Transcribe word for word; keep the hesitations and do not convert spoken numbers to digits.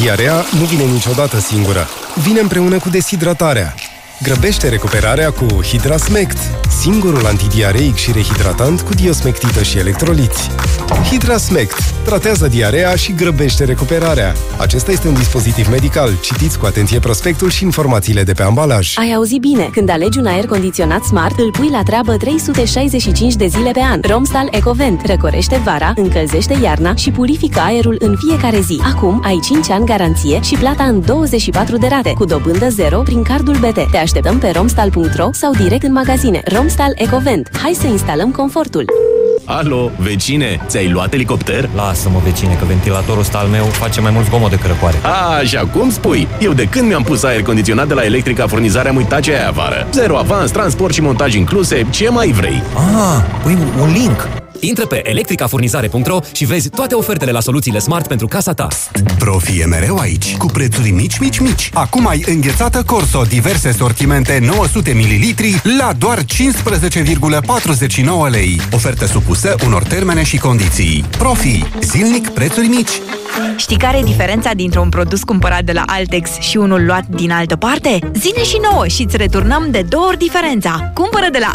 Antidiarea nu vine niciodată singură. Vine împreună cu deshidratarea. Grăbește recuperarea cu Hidrasmect, singurul antidiareic și rehidratant cu diosmectită și electroliți. Hidrasmect tratează diarea și grăbește recuperarea. Acesta este un dispozitiv medical. Citiți cu atenție prospectul și informațiile de pe ambalaj. Ai auzit bine! Când alegi un aer condiționat Smart, îl pui la treabă trei sute șaizeci și cinci de zile pe an. Romstal EcoVent răcorește vara, încălzește iarna și purifică aerul în fiecare zi. Acum ai cinci ani garanție și plata în douăzeci și patru de rate, cu dobândă zero prin cardul B T. Te așteptăm pe romstal punct ro sau direct în magazine. Romstal EcoVent. Hai să instalăm confortul! Alo, vecine, ți-ai luat elicopter? Lasă-mă, vecine, că ventilatorul ăsta al meu face mai mult zgomot decât răcoare. A, așa cum spui? Eu de când mi-am pus aer condiționat de la Electrica Furnizare am uitat ce ai afară. Zero avans, transport și montaj incluse, ce mai vrei? Ah, păi un link! Intră pe electrica furnizare punct ro și vezi toate ofertele la soluțiile Smart pentru casa ta. Profi e mereu aici, cu prețuri mici, mici, mici. Acum ai înghețată Corso, diverse sortimente nouă sute mililitri la doar cincisprezece virgulă patruzeci și nouă lei. Ofertă supusă unor termene și condiții. Profi, zilnic prețuri mici. Știi care e diferența dintre un produs cumpărat de la Altex și unul luat din altă parte? Zine și nouă și îți returnăm de două ori diferența. Cumpără de la